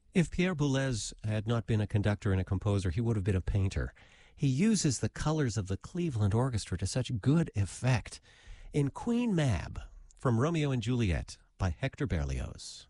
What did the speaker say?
If Pierre Boulez had not been a conductor and a composer, he would have been a painter. He uses the colors of the Cleveland Orchestra to such good effect in Queen Mab from Romeo and Juliet by Hector Berlioz.